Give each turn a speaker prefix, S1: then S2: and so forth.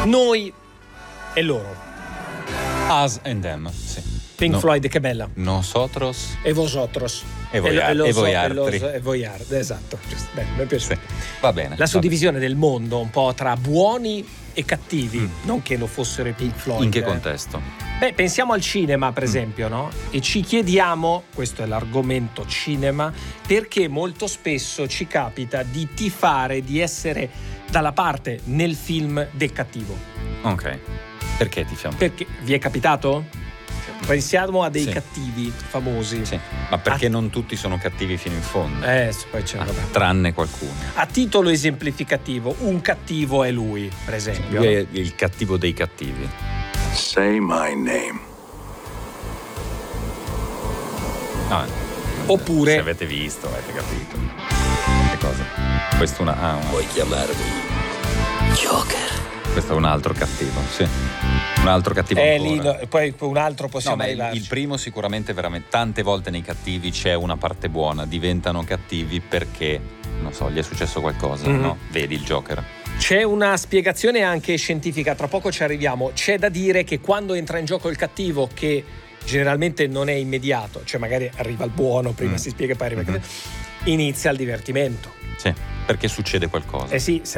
S1: Noi e loro.
S2: Us and them, sì.
S1: Pink Floyd, che bella.
S2: Nosotros
S1: E vosotros.
S2: e voi altri.
S1: E voi altri, esatto. Beh, mi è piaciuto.
S2: Sì. Va bene.
S1: La suddivisione del mondo un po' tra buoni e cattivi, non che lo fossero i Pink Floyd.
S2: In che contesto?
S1: Beh, pensiamo al cinema, per esempio, no? E ci chiediamo, questo è l'argomento cinema, perché molto spesso ci capita di tifare, di essere dalla parte nel film del cattivo.
S2: Ok. Perché tifiamo?
S1: Perché vi è capitato? Pensiamo a dei
S2: Sì.
S1: cattivi famosi.
S2: Sì, ma perché non tutti sono cattivi fino in fondo?
S1: Poi c'è, vabbè.
S2: Tranne qualcuno.
S1: A titolo esemplificativo, un cattivo è lui, per esempio.
S2: Lui è il cattivo dei cattivi.
S3: Say my name.
S2: No,
S1: Oppure
S2: se avete visto, avete capito. Che cosa? Questo
S3: Puoi chiamarmi Joker.
S2: questo è un altro cattivo, sì. Un altro cattivo ancora.
S1: lì, poi un altro
S2: No,
S1: possiamo
S2: ma
S1: arrivarci.
S2: il primo sicuramente veramente tante volte nei cattivi c'è una parte buona, diventano cattivi perché, non so, gli è successo qualcosa, no? Vedi il Joker.
S1: C'è una spiegazione anche scientifica, tra poco ci arriviamo. C'è da dire che quando entra in gioco il cattivo, che generalmente non è immediato, cioè magari arriva il buono, prima si spiega e poi arriva il cattivo, inizia il divertimento.
S2: Sì, perché succede qualcosa.
S1: Eh sì,